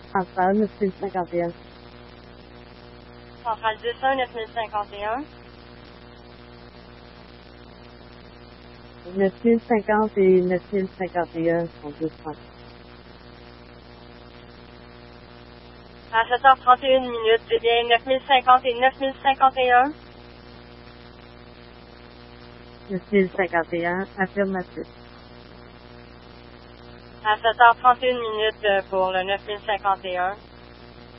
Centrale 9051. Centrale 101, 9051. 9050 et 9051 sont deux centrales. À 7h31 minutes, c'est bien 9050 et 9051. 9051, affirmatif. À 7h31 minutes pour le 9051.